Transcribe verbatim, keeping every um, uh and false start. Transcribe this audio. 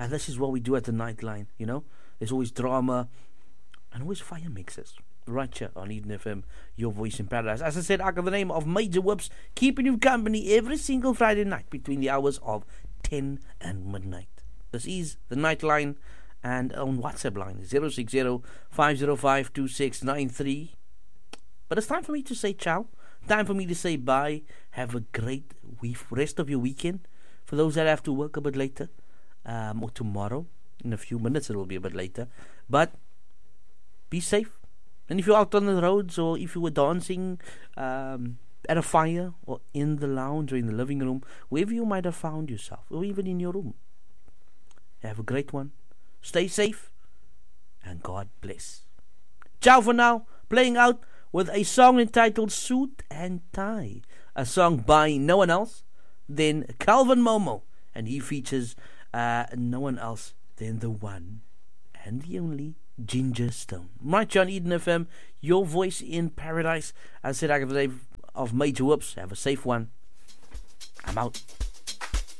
And this is what we do at the Nightline, you know. There's always drama and always fire mixes. Right here on Eden F M, your voice in paradise. As I said, I got the name of Major Whips, keeping you company every single Friday night between the hours of ten and midnight. This is the Nightline, and on WhatsApp line zero six zero, five zero five, two six nine three. But it's time for me to say ciao. Time for me to say bye. Have a great week, rest of your weekend. For those that have to work a bit later, um, or tomorrow, in a few minutes it will be a bit later. But be safe. And if you're out on the roads, or if you were dancing um, at a fire, or in the lounge, or in the living room, wherever you might have found yourself, or even in your room, have a great one. Stay safe, and God bless. Ciao for now. Playing out with a song entitled Suit and Tie, a song by no one else than Calvin Momo, and he features uh, no one else than the one and the only Ginger Stone. Right here on Eden F M, your voice in paradise. As I said, I have the name of Major Whips. Have a safe one. I'm out.